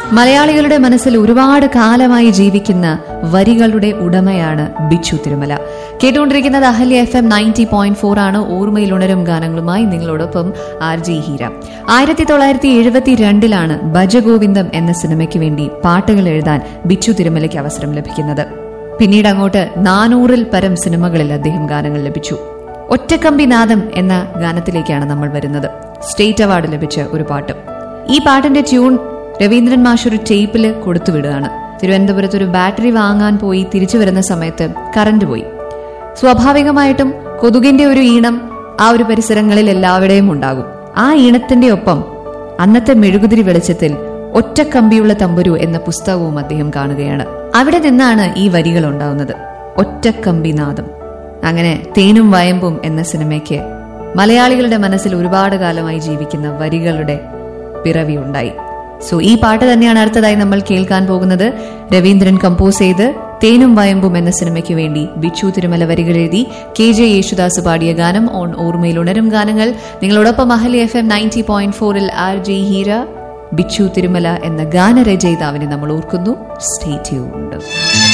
മലയാളികളുടെ മനസ്സിൽ ഒരുപാട് കാലമായി ജീവിക്കുന്ന വരികളുടെ ഉടമയാണ് ബിച്ചു തിരുമല. കേട്ടുകൊണ്ടിരിക്കുന്നത് അഹല്യ FM 90.4 ആണ്. ഓർമ്മയിൽ ഉണരും ഗാനങ്ങളുമായി നിങ്ങളോടൊപ്പം RJ ഹീര. 1972 ഭജഗോവിന്ദം എന്ന സിനിമയ്ക്ക് വേണ്ടി പാട്ടുകൾ എഴുതാൻ ബിച്ചു തിരുമലയ്ക്ക് അവസരം ലഭിക്കുന്നത്. പിന്നീട് അങ്ങോട്ട് 400-ൽ പരം സിനിമകളിൽ അദ്ദേഹം ഗാനങ്ങൾ ലഭിച്ചു. ഒറ്റക്കമ്പിനാദം എന്ന ഗാനത്തിലേക്കാണ് നമ്മൾ വരുന്നത്. സ്റ്റേറ്റ് അവാർഡ് ലഭിച്ച ഒരു പാട്ട്. ഈ പാട്ടിന്റെ ട്യൂൺ രവീന്ദ്രൻ മാഷ് ഒരു ടേപ്പിൽ കൊടുത്തുവിടുകയാണ്. തിരുവനന്തപുരത്ത് ഒരു ബാറ്ററി വാങ്ങാൻ പോയി തിരിച്ചു വരുന്ന സമയത്ത് കറണ്ട് പോയി. സ്വാഭാവികമായിട്ടും കൊതുകിന്റെ ഒരു ഈണം ആ ഒരു പരിസരങ്ങളിൽ എല്ലാവിടെയും ഉണ്ടാകും. ആ ഈണത്തിന്റെ ഒപ്പം അന്നത്തെ മെഴുകുതിരി വെളിച്ചത്തിൽ ഒറ്റക്കമ്പിയുള്ള തമ്പുരു എന്ന പുസ്തകവും അദ്ദേഹം കാണുകയാണ്. അവിടെ നിന്നാണ് ഈ വരികൾ ഉണ്ടാവുന്നത്. ഒറ്റക്കമ്പിനാദം. അങ്ങനെ തേനും വയമ്പും എന്ന സിനിമയ്ക്ക് മലയാളികളുടെ മനസ്സിൽ ഒരുപാട് കാലമായി ജീവിക്കുന്ന വരികളുടെ പിറവി ഉണ്ടായി. സോ ഈ പാട്ട് തന്നെയാണ് അടുത്തതായി നമ്മൾ കേൾക്കാൻ പോകുന്നത്. രവീന്ദ്രൻ കമ്പോസ് ചെയ്ത് തേനും വയമ്പും എന്ന സിനിമയ്ക്ക് വേണ്ടി ബിച്ചു തിരുമല വരികൾ എഴുതി KJ യേശുദാസ് പാടിയ ഗാനം ഓൺ ഓർമ്മയിൽ ഉണരും ഗാനങ്ങൾ. നിങ്ങളോടൊപ്പം അഹല്യ FM 90.4-ൽ RJ ഹീര. ബിച്ചു തിരുമല എന്ന ഗാനരചയിതാവിനെ നമ്മൾ ഓർക്കുന്നു. Stay tuned.